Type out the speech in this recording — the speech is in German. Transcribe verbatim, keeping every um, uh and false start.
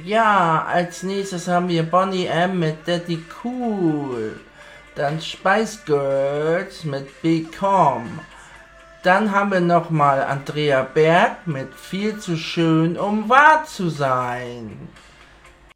Ja, als nächstes haben wir Boney M. mit Daddy Cool. Dann Spice Girls mit Become. Dann haben wir nochmal Andrea Berg mit Viel zu schön, um wahr zu sein.